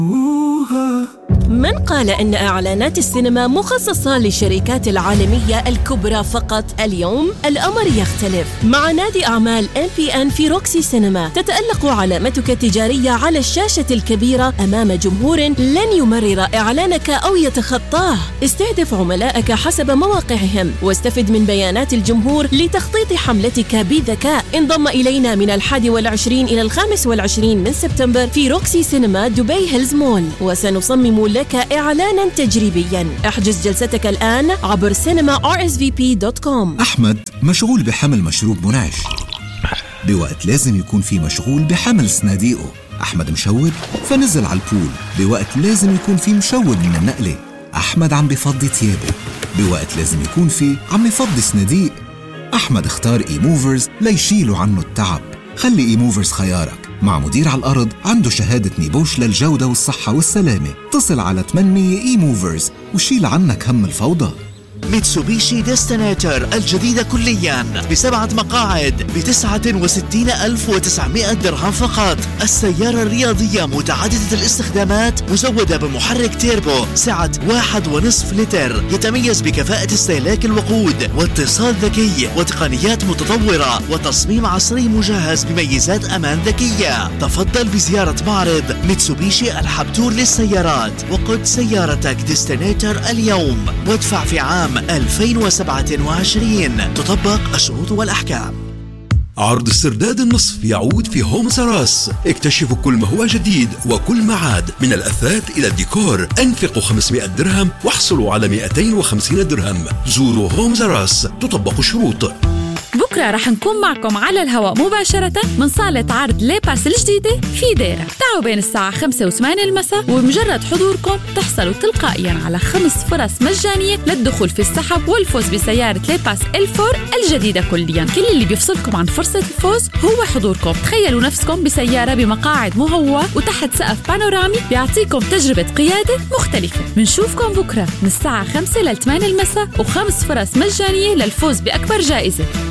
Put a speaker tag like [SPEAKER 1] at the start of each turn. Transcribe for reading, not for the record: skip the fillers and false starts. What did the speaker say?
[SPEAKER 1] من قال إن إعلانات السينما مخصصة للشركات العالمية الكبرى فقط؟ اليوم الأمر يختلف. مع نادي أعمال MPN في روكسي سينما تتألق علامتك التجارية على الشاشة الكبيرة أمام جمهور لن يمرر إعلانك أو يتخطاه. استهدف عملائك حسب مواقعهم واستفد من بيانات الجمهور لتخطيط حملتك بذكاء. انضم إلينا من 21 إلى 25 من سبتمبر في روكسي سينما دبي هيلز مول، وسنصمم لك إعلانا تجريبيا. احجز جلستك الآن عبر cinema.rsvp.com.
[SPEAKER 2] أحمد مشغول بحمل مشروب منعش، بوقت لازم يكون في مشغول بحمل صناديقه. أحمد مشوب فنزل على البول، بوقت لازم يكون في مشوب من النقلة. أحمد عم بفضي ثيابه، بوقت لازم يكون في عم يفضي صناديق. أحمد اختار إيموفرز ليشيلوا عنه التعب. خلي إيموفرز خيارك، مع مدير على الأرض عنده شهادة نيبوش للجودة والصحة والسلامة. اتصل على 800 إيموفرز وشيل عنك هم الفوضى.
[SPEAKER 3] ميتسوبيشي ديستنيتر الجديدة كلياً ب7 مقاعد ب69,900 درهم فقط. السيارة الرياضية متعددة الاستخدامات مزودة بمحرك تيربو سعة 1.5 لتر، يتميز بكفاءة استهلاك الوقود واتصال ذكي وتقنيات متطورة وتصميم عصري مجهز بميزات أمان ذكية. تفضل بزيارة معرض ميتسوبيشي الحبتور للسيارات وقد سيارتك ديستنيتر اليوم وادفع في عام 2027. تطبق الشروط والأحكام.
[SPEAKER 4] عرض استرداد النصف يعود في هومز راس. اكتشفوا كل ما هو جديد وكل ما عاد، من الأثاث إلى الديكور. انفقوا 500 درهم واحصلوا على 250 درهم. زوروا هومز راس، تطبق الشروط.
[SPEAKER 5] بكرة رح نكون معكم على الهواء مباشرة من صالة عرض ليباس الجديدة في ديرة. تعالوا بين الساعة 5 و8 المساء، وبمجرد حضوركم تحصلوا تلقائيا على 5 فرص مجانية للدخول في السحب والفوز بسيارة ليباس L4 الجديدة كليا. كل اللي بيفصلكم عن فرصة الفوز هو حضوركم. تخيلوا نفسكم بسيارة بمقاعد مهوة وتحت سقف بانورامي بيعطيكم تجربة قيادة مختلفة. بنشوفكم بكرة من الساعة 5 ل8 المساء، و5 فرص مجانية للفوز بأكبر جائزة.